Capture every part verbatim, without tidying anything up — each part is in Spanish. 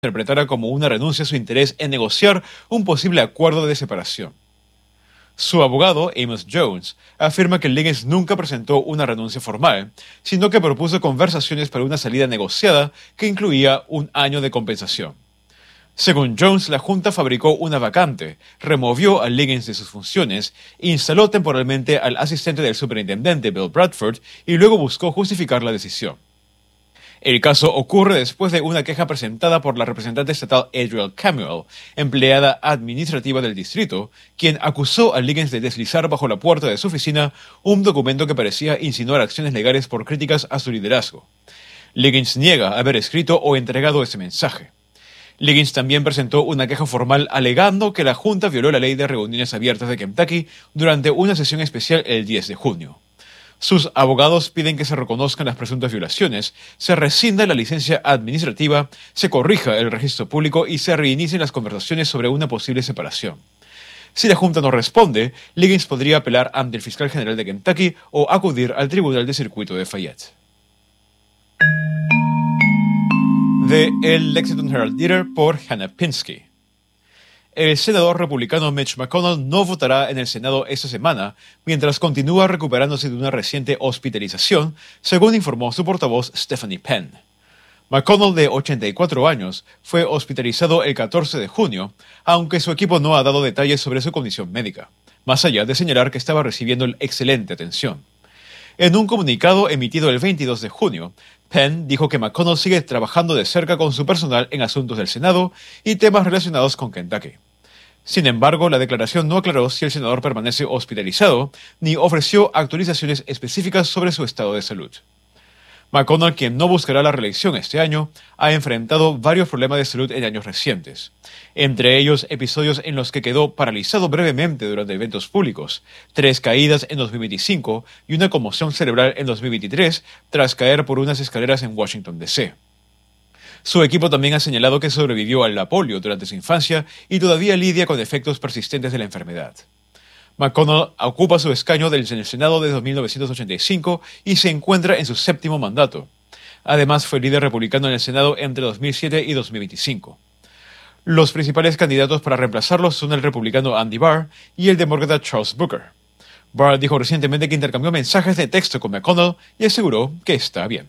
interpretara como una renuncia a su interés en negociar un posible acuerdo de separación. Su abogado, Amos Jones, afirma que Liggins nunca presentó una renuncia formal, sino que propuso conversaciones para una salida negociada que incluía un año de compensación. Según Jones, la Junta fabricó una vacante, removió a Liggins de sus funciones, instaló temporalmente al asistente del superintendente Bill Bradford y luego buscó justificar la decisión. El caso ocurre después de una queja presentada por la representante estatal Adriel Camuel, empleada administrativa del distrito, quien acusó a Liggins de deslizar bajo la puerta de su oficina un documento que parecía insinuar acciones legales por críticas a su liderazgo. Liggins niega haber escrito o entregado ese mensaje. Liggins también presentó una queja formal alegando que la Junta violó la ley de reuniones abiertas de Kentucky durante una sesión especial el diez de junio. Sus abogados piden que se reconozcan las presuntas violaciones, se rescinda la licencia administrativa, se corrija el registro público y se reinicien las conversaciones sobre una posible separación. Si la Junta no responde, Liggins podría apelar ante el fiscal general de Kentucky o acudir al Tribunal de Circuito de Fayette. De El Lexington Herald-Leader por Hannah Pinsky. El senador republicano Mitch McConnell no votará en el Senado esta semana, mientras continúa recuperándose de una reciente hospitalización, según informó su portavoz Stephanie Penn. McConnell, de ochenta y cuatro años, fue hospitalizado el catorce de junio, aunque su equipo no ha dado detalles sobre su condición médica, más allá de señalar que estaba recibiendo excelente atención. En un comunicado emitido el veintidós de junio, Penn dijo que McConnell sigue trabajando de cerca con su personal en asuntos del Senado y temas relacionados con Kentucky. Sin embargo, la declaración no aclaró si el senador permanece hospitalizado ni ofreció actualizaciones específicas sobre su estado de salud. McConnell, quien no buscará la reelección este año, ha enfrentado varios problemas de salud en años recientes, entre ellos episodios en los que quedó paralizado brevemente durante eventos públicos, tres caídas en dos mil veinticinco y una conmoción cerebral en dos mil veintitrés tras caer por unas escaleras en Washington, D C Su equipo también ha señalado que sobrevivió a la polio durante su infancia y todavía lidia con efectos persistentes de la enfermedad. McConnell ocupa su escaño del Senado desde mil novecientos ochenta y cinco y se encuentra en su séptimo mandato. Además, fue líder republicano en el Senado entre dos mil siete y dos mil veinticinco. Los principales candidatos para reemplazarlo son el republicano Andy Barr y el demócrata Charles Booker. Barr dijo recientemente que intercambió mensajes de texto con McConnell y aseguró que está bien.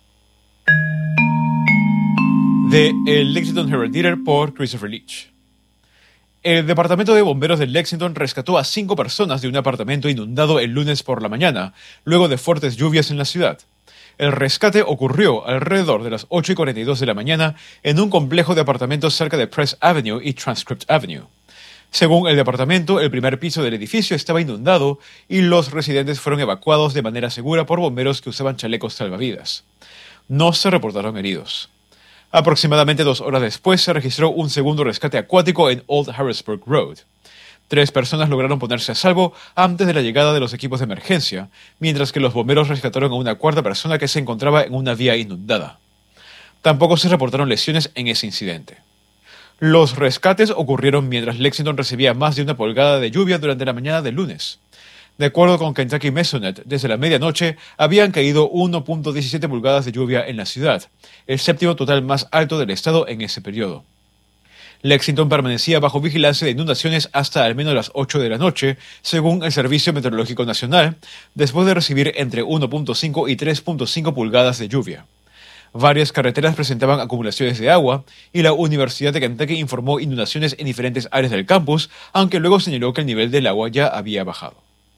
De El Lexington Herald-Leader por Christopher Leach. El Departamento de Bomberos de Lexington rescató a cinco personas de un apartamento inundado el lunes por la mañana, luego de fuertes lluvias en la ciudad. El rescate ocurrió alrededor de las ocho y cuarenta y dos de la mañana en un complejo de apartamentos cerca de Press Avenue y Transcript Avenue. Según el departamento, el primer piso del edificio estaba inundado y los residentes fueron evacuados de manera segura por bomberos que usaban chalecos salvavidas. No se reportaron heridos. Aproximadamente dos horas después se registró un segundo rescate acuático en Old Harrisburg Road. Tres personas lograron ponerse a salvo antes de la llegada de los equipos de emergencia, mientras que los bomberos rescataron a una cuarta persona que se encontraba en una vía inundada. Tampoco se reportaron lesiones en ese incidente. Los rescates ocurrieron mientras Lexington recibía más de una pulgada de lluvia durante la mañana del lunes. De acuerdo con Kentucky Mesonet, desde la medianoche habían caído uno punto diecisiete pulgadas de lluvia en la ciudad, el séptimo total más alto del estado en ese periodo. Lexington permanecía bajo vigilancia de inundaciones hasta al menos las ocho de la noche, según el Servicio Meteorológico Nacional, después de recibir entre uno punto cinco y tres punto cinco pulgadas de lluvia. Varias carreteras presentaban acumulaciones de agua y la Universidad de Kentucky informó inundaciones en diferentes áreas del campus, aunque luego señaló que el nivel del agua ya había bajado.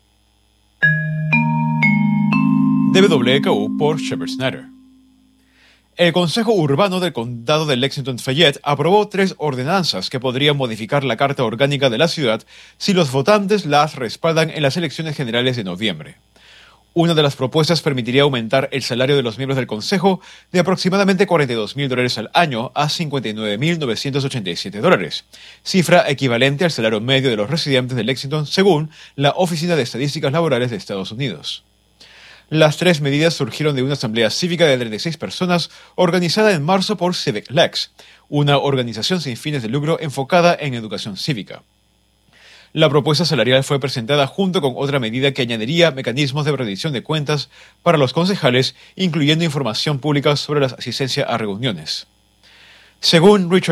De W K U por Shepard Snyder. El Consejo Urbano del Condado de Lexington-Fayette aprobó tres ordenanzas que podrían modificar la Carta Orgánica de la ciudad si los votantes las respaldan en las elecciones generales de noviembre. Una de las propuestas permitiría aumentar el salario de los miembros del Consejo de aproximadamente cuarenta y dos mil dólares al año a cincuenta y nueve mil novecientos ochenta y siete dólares, cifra equivalente al salario medio de los residentes de Lexington según la Oficina de Estadísticas Laborales de Estados Unidos. Las tres medidas surgieron de una asamblea cívica de treinta y seis personas organizada en marzo por Civic Lex, una organización sin fines de lucro enfocada en educación cívica. La propuesta salarial fue presentada junto con otra medida que añadiría mecanismos de rendición de cuentas para los concejales, incluyendo información pública sobre la asistencia a reuniones. Según Richard